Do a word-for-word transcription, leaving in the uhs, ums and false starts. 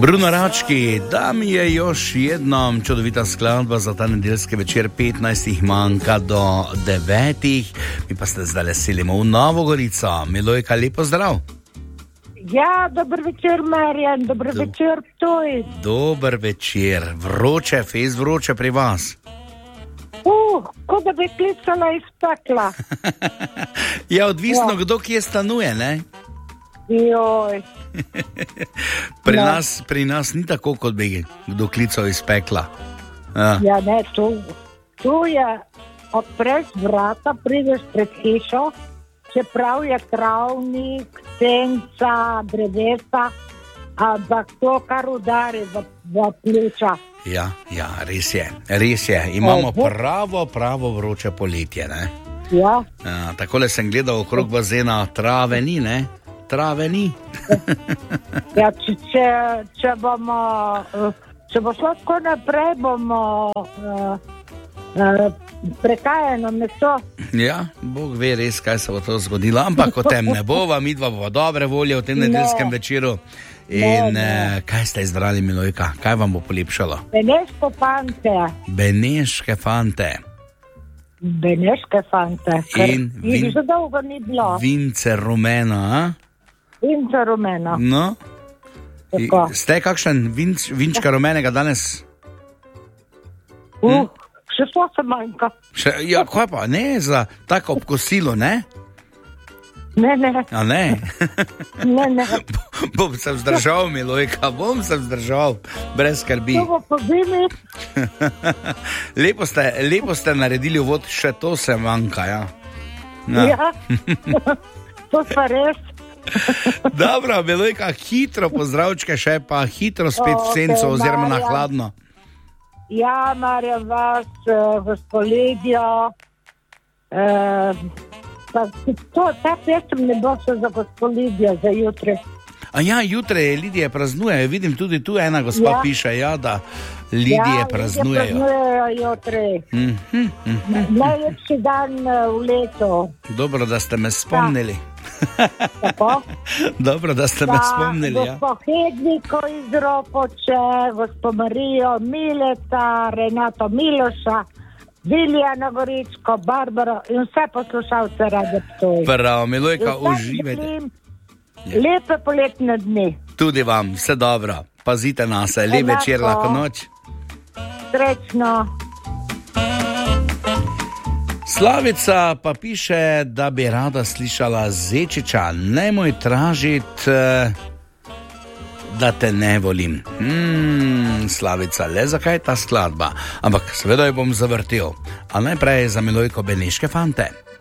Bruno Rački, da mi je još jednom čudovita skladba za ta nedeljski večer, petnajstih manjka do devetih. Mi pa ste zdaj selimo v Novo Gorico. Milojka, lepo zdrav. Ja, dober večer, Marjan, dober Do, večer, Ptuj. Dober večer, vroče, fez vroče pri vas. Uh, kot da bi klicala iz pekla. Ja, odvisno, ja. Kdo kje stanuje, ne? Joj. pri, ja. nas, pri nas ni tako, kot bi kdo klical iz pekla. Ja, ja ne, tu, tu je, odpreš vrata, prideš pred hišo, čeprav je travnik, senca, drevesa, ampak to kar udari v, v pljuča. Ja, ja, res je, res je. Imamo pravo, pravo vroče poletje, ne? Ja. Ja, takole sem gledal okrog bazena, trave ni, ne? Trave ni. Ja, če, če, če bomo, če bo šlo tako naprej, bomo uh, uh, prekajeno meso. Ja, Bog ve res, kaj se bo to zgodilo, ampak o tem ne bo, vam idva bo dobre volje v tem nedeljskem večeru. In ne, ne. Eh, kaj ste izbrali, Milojka? Kaj vam bo polepšalo? Beneške fante. Beneške fante. Beneške fante. In vin, že dolgo ni bilo. Vince rumeno, a? Vince rumeno. No? I, ste kakšen vinč, vinčka rumenega danes? Uh, hm? Še to se manjka. Še, ja, kaj pa? Ne, za tako obkosilo, ne? Ne, ne. A ne? Ne, ne. Bom se vzdržal, Milojka, bom se vzdržal, brez skrbi. To bo po zimi. lepo, ste, lepo ste naredili uvod, še to se manjka, ja. Ja, ja. To pa res. Dobro, Milojka, hitro pozdravčke, še pa hitro spet v senco okay, oziroma na hladno. Ja, Marjan, vas, gospodidjo, eh, pa to, ta pesem ne bo se za gospodidjo, za jutri. A ja, jutri Lidije praznujejo, vidim tudi tu ena gospa ja. piše, ja, da Lidije ja, praznujejo. Ja, praznujejo jutri. Mm-hmm, mm-hmm. Najlepši dan v letu. Dobro, da ste me spomnili. Tako? Dobro, da ste pa, me spomnili, ja. Gospod Hedniko iz Ropoče, gospod Marijo Mileta, Renato Miloša, Vilijana Goričko, Barbaro in vse poslušalce Radio Ptuj. Prav, Milojka, uživajte. Lepe poletne dni. Tudi vam, vse dobro. Pazite na se, lep večer, lahko noč. Srečno. Slavica pa piše, da bi rada slišala Zečiča, ne moj tražit, da te ne volim. Hmm, Slavica, le zakaj ta skladba? Ampak seveda jo bom zavrtel. A najprej za Milojko Beneške fante.